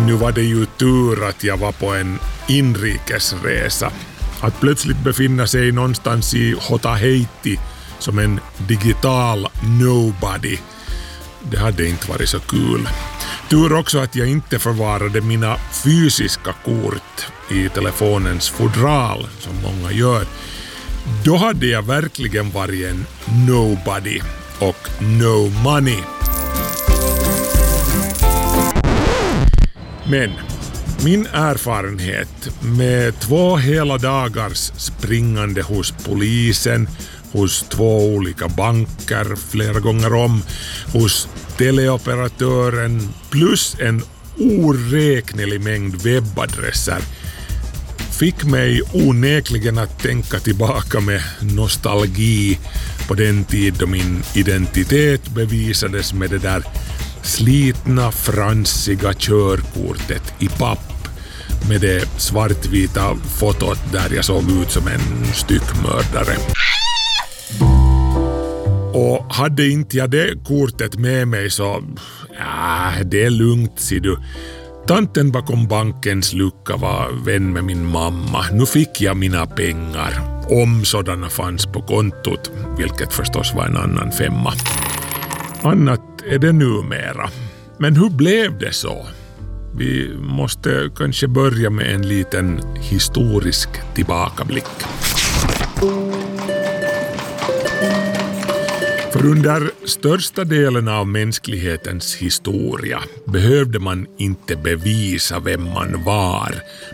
nu var det ju tur att jag var på en inrikesresa. Att plötsligt befinna sig någonstans i Haiti som en digital nobody, det hade inte varit så kul. Tur också att jag inte förvarade mina fysiska kort i telefonens fodral som många gör. Då hade jag verkligen varit en nobody och no money. Men min erfarenhet med 2 hela dagars springande hos polisen, hos 2 olika banker flera gånger om, hos teleoperatören plus en oräknelig mängd webbadresser fick mig onekligen att tänka tillbaka med nostalgi på den tid då min identitet bevisades med det där slitna fransiga körkortet i papp med det svartvita fotot där jag såg ut som en styckmördare. Och hade inte jag det kortet med mig så det är lugnt, ser du. Tanten bakom bankens lucka var vän med min mamma. Nu fick jag mina pengar, om sådana fanns på kontot, vilket förstås var en annan 5. Annat är det numera. Men hur blev det så? Vi måste kanske börja med en liten historisk tillbakablick. För under största delen av mänsklighetens historia behövde man inte bevisa vem man var